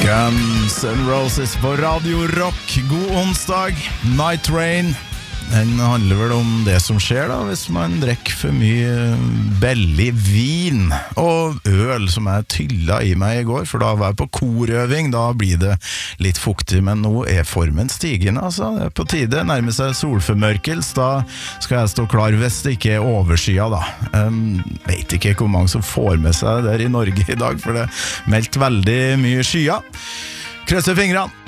Guns N' Roses på Radio Rock. God onsdag, Night Rain. Den handler vel om det som skjer da hvis man drikker for mye bellig vin og øl, som jeg tylla i meg i går, for da var jeg på korøving. Da blir det litt fuktig, men nå er formen stigende, altså. Det er på tide, nærmer seg solformørkels. Da skal jeg stå klar hvis det ikke er overskya da. Vet ikke hvor mange som får med seg det der i Norge i dag, for det er meldt veldig mye skya. Krøsser fingrene.